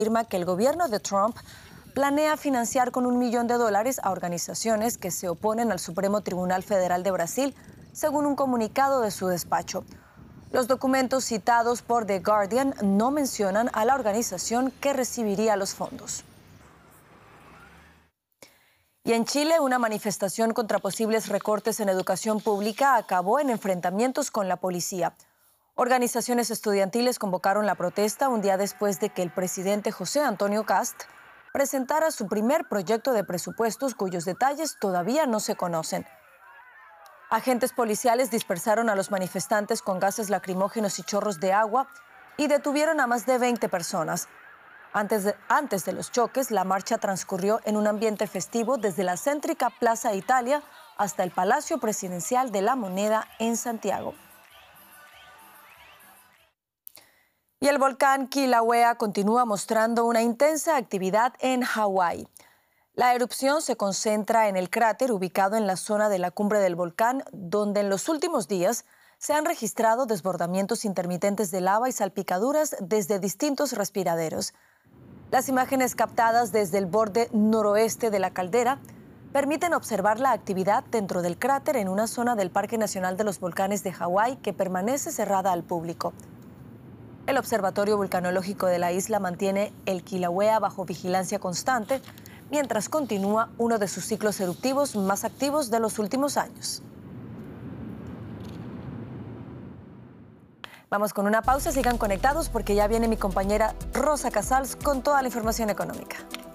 afirma que el gobierno de Trump planea financiar con $1 millón a organizaciones que se oponen al Supremo Tribunal Federal de Brasil, según un comunicado de su despacho. Los documentos citados por The Guardian no mencionan a la organización que recibiría los fondos. Y en Chile, una manifestación contra posibles recortes en educación pública acabó en enfrentamientos con la policía. Organizaciones estudiantiles convocaron la protesta un día después de que el presidente José Antonio Kast presentara su primer proyecto de presupuestos cuyos detalles todavía no se conocen. Agentes policiales dispersaron a los manifestantes con gases lacrimógenos y chorros de agua y detuvieron a más de 20 personas. Antes de los choques, la marcha transcurrió en un ambiente festivo desde la céntrica Plaza Italia hasta el Palacio Presidencial de la Moneda en Santiago. Y el volcán Kilauea continúa mostrando una intensa actividad en Hawái. La erupción se concentra en el cráter ubicado en la zona de la cumbre del volcán, donde en los últimos días se han registrado desbordamientos intermitentes de lava y salpicaduras desde distintos respiraderos. Las imágenes captadas desde el borde noroeste de la caldera permiten observar la actividad dentro del cráter en una zona del Parque Nacional de los Volcanes de Hawái que permanece cerrada al público. El Observatorio Vulcanológico de la isla mantiene el Kilauea bajo vigilancia constante, mientras continúa uno de sus ciclos eruptivos más activos de los últimos años. Vamos con una pausa, sigan conectados porque ya viene mi compañera Rosa Casals con toda la información económica.